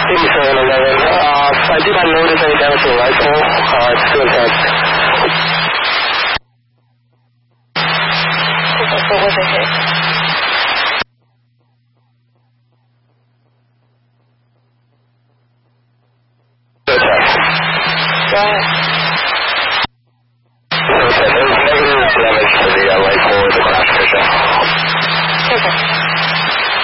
8711. I do not notice any damage to the rifle. It's still intact. What was it hit? Go ahead.